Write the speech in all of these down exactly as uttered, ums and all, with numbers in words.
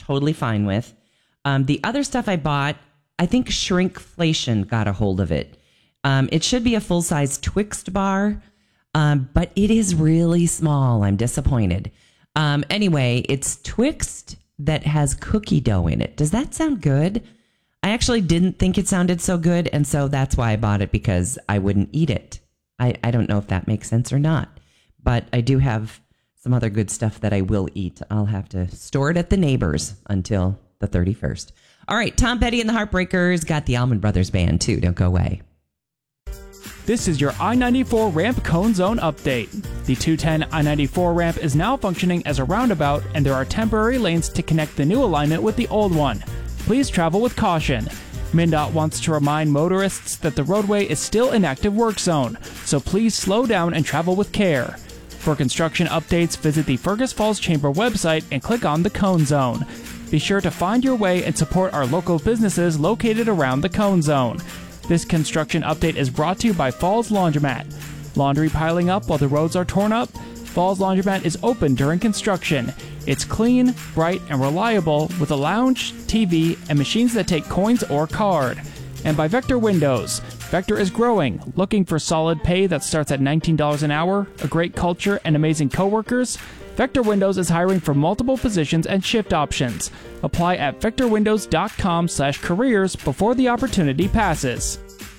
totally fine with. Um, the other stuff I bought, I think Shrinkflation got a hold of it. Um, it should be a full-size Twixt bar, um, but it is really small. I'm disappointed. Um, anyway, it's Twixt that has cookie dough in it. Does that sound good? I actually didn't think it sounded so good, and so that's why I bought it, because I wouldn't eat it. I, I don't know if that makes sense or not, but I do have some other good stuff that I will eat. I'll have to store it at the neighbors until the thirty-first. All right, Tom Petty and the Heartbreakers got the Allman Brothers Band, too. Don't go away. This is your I ninety-four ramp cone zone update. The two ten I ninety-four ramp is now functioning as a roundabout, and there are temporary lanes to connect the new alignment with the old one. Please travel with caution. MnDOT wants to remind motorists that the roadway is still an active work zone, so please slow down and travel with care. For construction updates, visit the Fergus Falls Chamber website and click on the Cone Zone. Be sure to find your way and support our local businesses located around the Cone Zone. This construction update is brought to you by Falls Laundromat. Laundry piling up while the roads are torn up? Falls Laundromat is open during construction. It's clean, bright, and reliable with a lounge, T V, and machines that take coins or card. And by Vector Windows. Vector is growing, looking for solid pay that starts at nineteen dollars an hour, a great culture, and amazing coworkers? Vector Windows is hiring for multiple positions and shift options. Apply at vector windows dot com slash careers before the opportunity passes.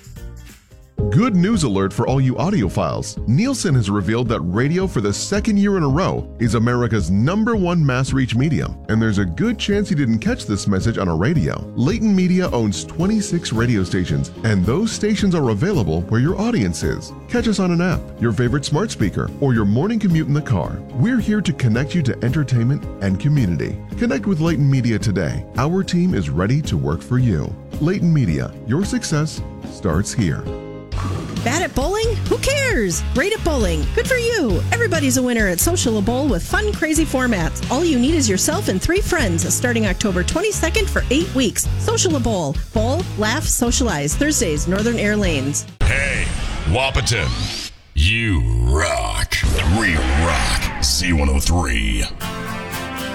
Good news alert for all you audiophiles. Nielsen has revealed that radio for the second year in a row is America's number one mass reach medium, and there's a good chance you didn't catch this message on a radio. Leighton Media owns twenty-six radio stations, and those stations are available where your audience is. Catch us on an app, your favorite smart speaker, or your morning commute in the car. We're here to connect you to entertainment and community. Connect with Leighton Media today. Our team is ready to work for you. Leighton Media, your success starts here. Bad at bowling? Who cares? Great at bowling. Good for you. Everybody's a winner at Social Bowl with fun, crazy formats. All you need is yourself and three friends starting October twenty-second for eight weeks. Social Bowl. Bowl, laugh, socialize. Thursdays, Northern Air Lanes. Hey, Wapaton. You rock. We rock. C one oh three.